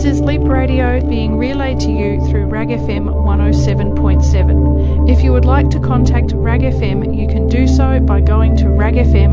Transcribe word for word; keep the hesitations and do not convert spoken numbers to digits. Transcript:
This is Leap Radio being relayed to you through Rag F M one oh seven point seven. If you would like to contact Rag F M, you can do so by going to rag f m